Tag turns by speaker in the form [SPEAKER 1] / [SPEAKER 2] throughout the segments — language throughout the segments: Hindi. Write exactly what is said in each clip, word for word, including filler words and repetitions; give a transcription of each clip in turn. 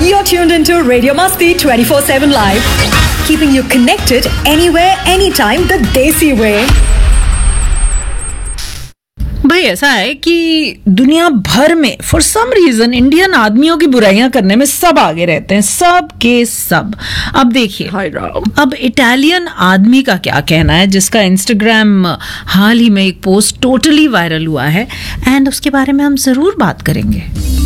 [SPEAKER 1] You're tuned into Radio Masti twenty-four seven Live, keeping you connected anywhere, anytime the Desi way.
[SPEAKER 2] भाई ऐसा है कि दुनिया भर में फॉर सम रीजन इंडियन आदमियों की बुराइयां करने में सब आगे रहते हैं, सब के सब. अब देखिए, अब इटालियन आदमी का क्या कहना है, जिसका इंस्टाग्राम हाल ही में एक पोस्ट टोटली वायरल हुआ है, एंड उसके बारे में हम जरूर बात करेंगे.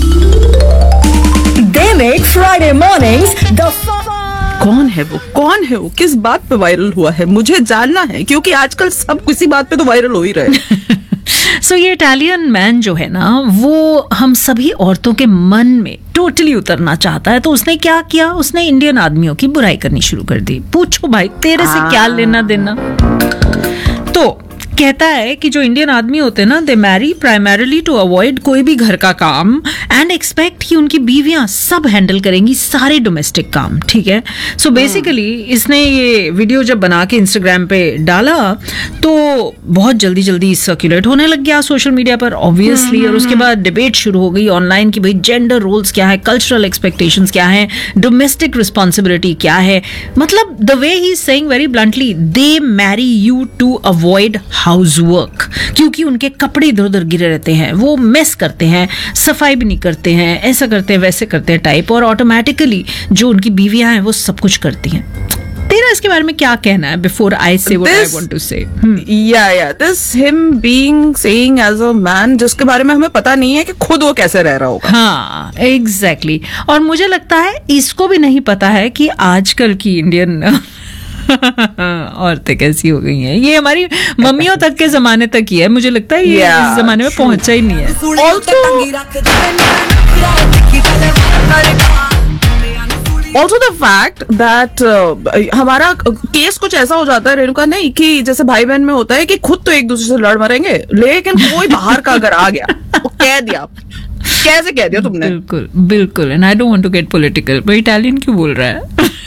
[SPEAKER 1] They make Friday mornings the
[SPEAKER 3] कौन है वो, कौन है वो, किस बात पे वायरल हुआ है, मुझे जानना है, क्योंकि आजकल सब किसी बात पे तो वायरल हो ही रहे.
[SPEAKER 2] सो so, ये इटालियन मैन जो है ना, वो हम सभी औरतों के मन में टोटली उतरना चाहता है. तो उसने क्या किया, उसने इंडियन आदमियों की बुराई करनी शुरू कर दी. पूछो भाई, तेरे से क्या लेना देना. तो कहता है कि जो इंडियन आदमी होते हैं ना, दे मैरी प्राइमरीली टू अवॉइड कोई भी घर का काम एंड एक्सपेक्ट कि उनकी बीवियां सब हैंडल करेंगी सारे डोमेस्टिक काम. ठीक है. सो बेसिकली इसने ये वीडियो जब बना के इंस्टाग्राम पे डाला तो बहुत जल्दी जल्दी सर्कुलेट होने लग गया सोशल मीडिया पर ऑब्वियसली. और उसके बाद डिबेट शुरू हो गई ऑनलाइन कि भाई जेंडर रोल्स क्या है, कल्चरल एक्सपेक्टेशंस क्या है, डोमेस्टिक रिस्पॉन्सिबिलिटी क्या है. मतलब the way he is saying very bluntly, they marry you to avoid house work, क्योंकि उनके कपड़े इधर उधर गिरे रहते हैं, वो मेस करते हैं, सफाई भी नहीं करते हैं, ऐसा करते हैं वैसे करते हैं टाइप, और ऑटोमेटिकली जो उनकी बीवियां हैं वो सब कुछ करती हैं. तेरा इसके बारे में क्या कहना है बिफोर आई से व्हाट आई वांट टू से?
[SPEAKER 3] या या this him being saying as a man, जिसके बारे में हमें पता नहीं है कि खुद वो कैसे रह रहा होगा.
[SPEAKER 2] हाँ एग्जैक्टली exactly. और मुझे लगता है इसको भी नहीं पता है कि आजकल की इंडियन औरतें कैसी हो गई हैं. ये हमारी मम्मियों तक के जमाने तक ही है, मुझे लगता है ये yeah, इस जमाने में पहुंचा ही नहीं है.
[SPEAKER 3] ऑल्सो द फैक्ट दैट हमारा केस कुछ ऐसा हो जाता है रेणुका, नहीं कि जैसे भाई बहन में होता है कि खुद तो एक दूसरे से लड़ मरेंगे, लेकिन कोई बाहर का अगर आ गया वो कह दिया, कैसे कह दिया तुमने.
[SPEAKER 2] बिल्कुल बिल्कुल. And I don't want to get political, पर इटालियन क्यों बोल रहा है?